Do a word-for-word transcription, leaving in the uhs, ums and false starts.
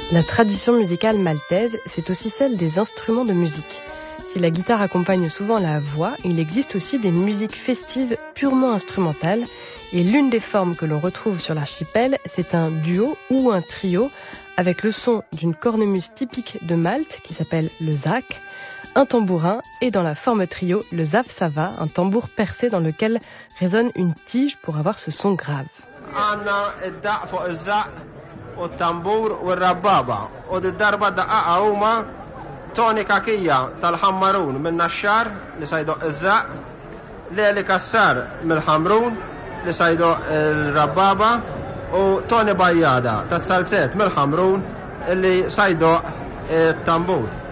La tradition musicale maltaise, c'est aussi celle des instruments de musique. Si la guitare accompagne souvent la voix, il existe aussi des musiques festives purement instrumentales. Et l'une des formes que l'on retrouve sur l'archipel, c'est un duo ou un trio avec le son d'une cornemuse typique de Malte qui s'appelle le zak, un tambourin et dans la forme trio, le zaf-sava, un tambour percé dans lequel résonne une tige pour avoir ce son grave. توني كاكية تالحمرون من نشار لسايدو الزاء ليلي كسار من الحمرون لسايدو الربابة وتوني بيادة تتسلسات من الحمرون اللي سايدو التنبور